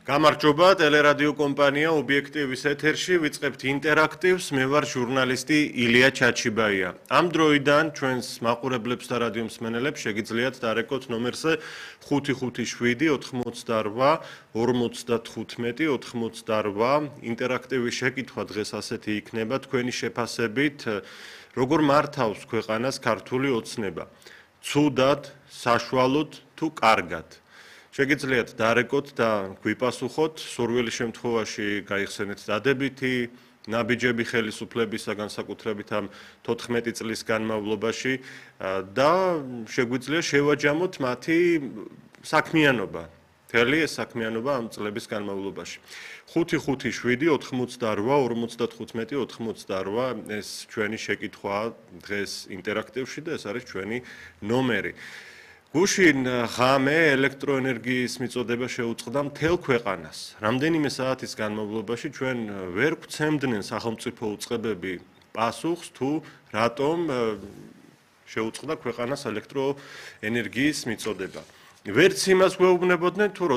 გამარჯობა, ტელერადიო კომპანია ობიექტივის ეთერში ვიწყებთ ინტერაქტივს, მე ვარ ჟურნალისტი ილია ჩაჩიბაია. ამ დროიდან ჩვენს მაყურებლებს და რადიო მსმენელებს შეგიძლიათ დარეკოთ ნომერზე 557-88-95-88. ინტერაქტივის შეკითხვა დღეს ასეთი იქნება თქვენი შეფასებით, როგორ მართავს ქვეყანას ქართული ოცნება. ცუდად, საშუალოდ თუ კარგად. შეგიძლიათ დარეკოთ და გვიპასუხოთ, სურვილი შემთხვევაში გაიხსენეთ დადებითი ნაბიჯები ხელისუფლებისა განსაკუთრებით ამ 14 წლის განმავლობაში და შეგვიძლია შევაჯამოთ მათი საქმიანობა. მთელი ეს საქმიანობა ამ წლების განმავლობაში. 557-88-95-88 ეს ჩვენი შეკითხვაა დღეს ინტერაქტივში და ეს არის ჩვენი ნომერი. გუშინ ღამე ელექტროენერგიის მიწოდება შეუწყდა მთელ ქვეყანას. რამდენიმე საათის განმავლობაში ჩვენ ვერ გვცემდნენ სახელმწიფო უწყებები პასუხს თუ რატომ შეუწყდა ქვეყანას ელექტროენერგიის მიწოდება. ვერც იმას გვეუბნებოდნენ თუ